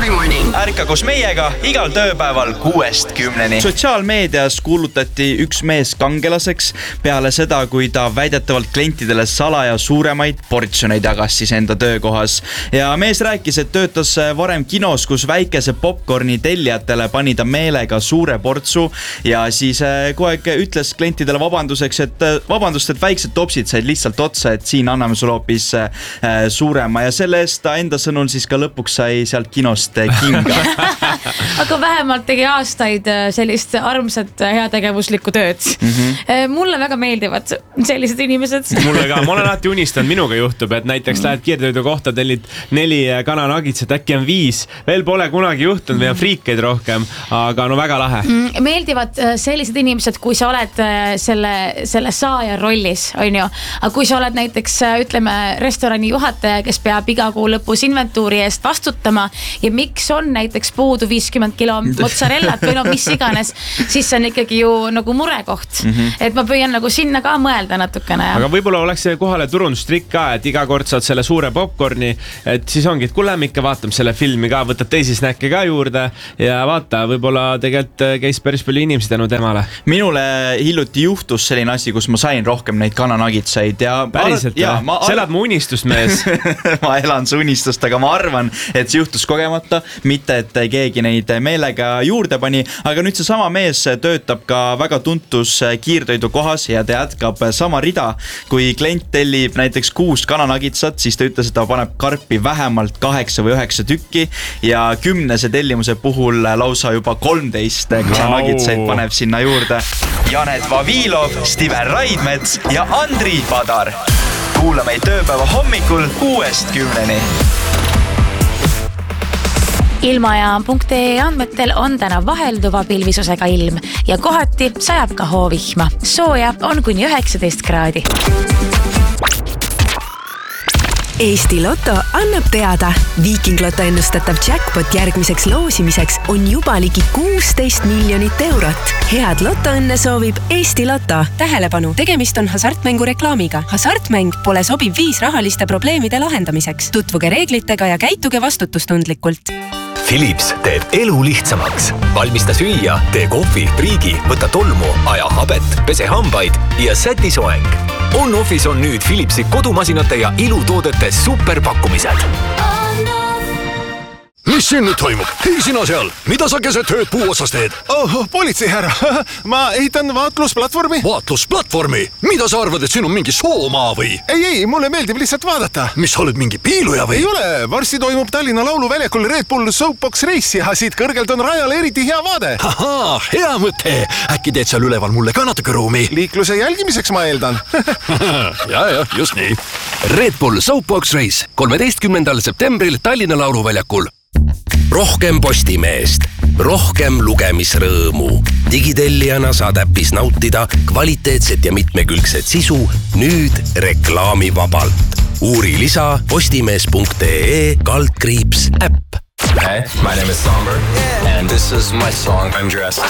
every morning. Ärka koos meiega igal tööpäeval 6-10. Sotsiaalmeedias kuulutati üks mees kangelaseks peale seda, kui ta väidetavalt klientidele salaja suuremaid portsjoneid jagas siis enda töökohas. Ja mees rääkis, et töötas varem kinos, kus väikese popcorni tellijatele pani ta meelega suure portsu ja siis kogu aeg ütles klientidele vabanduseks, et vabandust, et väiksed topsid said lihtsalt otsa, et siin anname sulle hoopis suurema ja selle eest ta enda sõnul siis ka lõpuks sai sealt kinost kinga. Aga vähemalt tegi aastaid sellist armsat heategevuslikku tööd. Mulle väga meeldivad sellised inimesed. Mulle ka, ma olen alati unistanud, minuga juhtub, et näiteks lähed kiirtoidu kohta, tellid 4 kananagitset, äkki on 5. Veel pole kunagi juhtunud, või on friikeid rohkem, aga no väga lahe. Meeldivad sellised inimesed, kui sa oled selle saaja rollis, on ju. Aga kui sa oled näiteks, ütleme, restorani juhataja, kes peab iga kuu lõpus inventuuri eest vastutama ja miks on näiteks puudu 50 kilo mozzarellat või no mis iganes, siis see on ikkagi ju nagu murekoht. Et ma püüan nagu sinna ka mõelda natukene. Aga võib-olla oleks see kohale turundustrikk ka, et iga kord saad selle suure popcorni, et siis ongi, et kuule ikka vaatame selle filmi ka, võtad teisi snäkke ka juurde ja vaata, võib-olla tegelikult käis päris palju inimesi tänu temale. Minule hiljuti juhtus selline asi, kus ma sain rohkem neid kananagitsaid ja päriselt, sa elad mu unistust, mees. Ma elan su unistust, aga ma arvan, et see juhtus kogemata, mitte et keegi neid meelega juurde pani, aga nüüd see sama mees töötab ka väga tuntus kiirtoidu kohas ja ta jätkab sama rida. Kui klient tellib näiteks 6 kananagitsat, siis ta ütles, et ta paneb karpi vähemalt 8 või 9 tükki ja 10. tellimuse puhul lausa juba 13 kananagitsaid paneb sinna juurde. Janet Vavilov, Steven Raidmets ja Andri Padar. Kuula meid tööpäeva hommikul 6-10. Ilmaja.ee andmetel on täna vahelduva pilvisusega ilm ja kohati sajab ka hoovihma. Sooja on kuni 19 kraadi. Eesti Lotto annab teada. Viiking Lotto ennustatav jackpot järgmiseks loosimiseks on juba ligi 16 miljonit eurot. Head lotoõnne soovib Eesti Lotto. Tähelepanu, tegemist on hasartmängu reklaamiga. Hasartmäng pole sobiv viis rahaliste probleemide lahendamiseks. Tutvuge reeglitega ja käituge vastutustundlikult. Philips teeb elu lihtsamaks. Valmista süüa, tee kohvi, priigi, võta tolmu, aja habet, pese hambaid ja säti soeng. On-Office on nüüd Philipsi kodumasinate ja ilutoodete superpakkumised. Mis siin nüüd toimub? Hei sina seal, mida sa keset tööd puu otsas teed? Politsei härra, ma ehitan vaatlusplatvormi. Vaatlusplatvormi? Mida sa arvad, et siin on mingi soomaa või? Ei, mulle meeldib lihtsalt vaadata. Mis sa oled mingi piiluja või? Ei ole, varsti toimub Tallinna lauluväljakul Red Bull Soapbox Race ja siit kõrgelt on rajale eriti hea vaade. Ahaa, hea mõte. Äkki teed seal üleval mulle ka natuke ruumi? Liikluse jälgimiseks ma eeldan. ja, just nii. Red Bull Soapbox Race 13. septembril Tallinna lauluväljakul. Rohkem Postimeest, rohkem lugemisrõõmu. Digitellijana saad äppis nautida kvaliteetset ja mitmekülgset sisu nüüd reklaamivabalt. Uuri lisa postimees.ee/äpp. Hey, my name is Somber and this is my song I'm dressed.